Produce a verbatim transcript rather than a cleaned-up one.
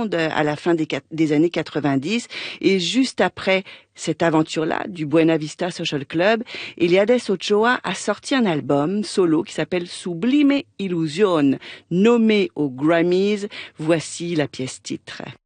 monde à la fin des, des années quatre-vingt-dix. Et juste après cette aventure-là du Buena Vista Social Club, Eliades Ochoa a sorti un album solo qui s'appelle Sublime Illusion, nommé aux Grammys. Voici la pièce titre.